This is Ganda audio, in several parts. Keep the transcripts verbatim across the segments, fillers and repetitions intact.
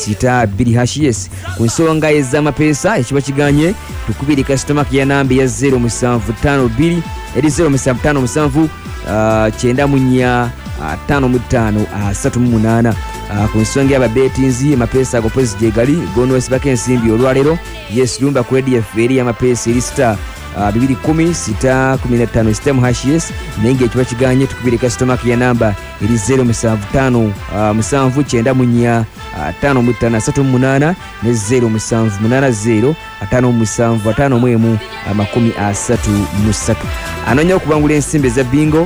sita bbiri hash yes. Ku nsonga ez'amapeesa ekiba kiganye tukubire customer ya namba ya zero musanvu ttaano bbiri eri zero musanvu ttaano musanvu kyenda mu nnya ttaano mu ttaano asatu mu munaana. Ku nsonga y'ababetinzi amapeesa ago pozi gye gali gonoosibako ensimbi olwaleero yes lumba ku edi yaffe eri y'amapeesa eri sita bibiri kumi sita kumi na ttaano sita mu hash yes. Naye ng'ekiba kiganye tukubire customer ya namba eri zero musanvu ttaano musanvu kyenda mu nnya ttaano mu ttaano asatu mu munaana ne zero musanvu munaana zero ataano mu musanvu ataano mu emu amakumi asatu mu ssatu. Anoonya okubangula ensimbi eza bingo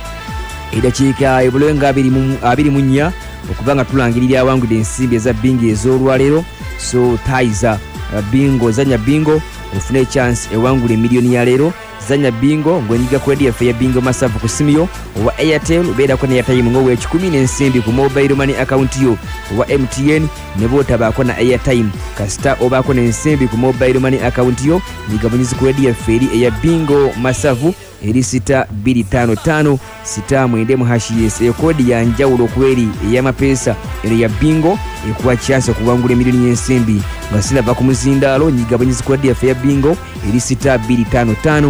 edakiika ebulenga abiri mu nnya okuba nga tulangirira awangudde ensimbi eza bingo ez'olwaleero. So taiza bingo zanya bingo ofune chance ewangula emiliyoni ya leero. Zanya bingo ng'onyiga ku edi yaffe ya bingo masavu ku simu owa Airtel obeerako ne airtime ng'owa ekikumi n'ensimbi ku mobile money account yo owa M T N ne bw'otabaako na airtime kasita obaako n'ensimbi ku mobile money account yo nyiga bunyizi ku edi yaffe eri eya bingo masavu eri sita bbiri ttaano ttaano sita mwenda mu hash yes. Ekodi ya njawulo kweri ey'amapeesa eri ya bingo ekuwa chance okuwangula emiliyoni y'ensimbi nga sinava ku muzindaalo nyiga bunyizi ku edi yaffe ya bingo eri sita bbiri ttaano ttaano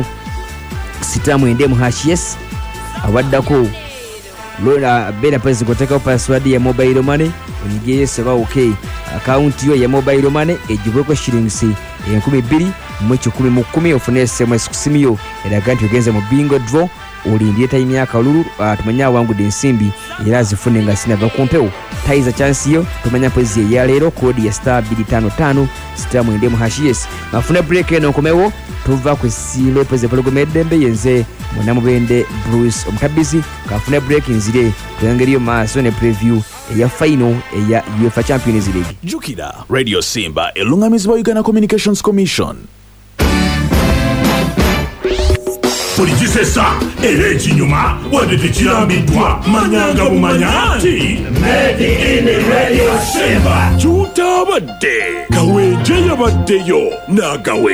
sita mwenda mu hash yes. Awaddako lola bena pesa koteka password ya mobile money onyigeyo saba okay account yo ya mobile money ejibweko shillings enkumi bbiri mu kikumi mu kkumi ofune S M S ku simu yo eraga nti ogenze mu bingo draw olindire time ya kalulu tumanya wangudde ensimbi era zifune nga sinava kumpewo taiza chance yo tumanya pozi ya leero kodi ya star bbiri ttaano ttaano sita mwenda mu hash yes. Afuna break eno nkomewo tuva ku sile pozi pologo medembe yenze munamubende Bruce omutabizi kafuna break nzire tuyangeriyo maaso ne preview eya final eya UEFA Champions League. Jukira Radio Simba elungamizibwa Uganda Communications Commission. Polijisesa erechi nyuma wadete chirambiddwa manyanga bumanyanti Made in Radio Simba chutabadde kawenje yabaddeyo na gawe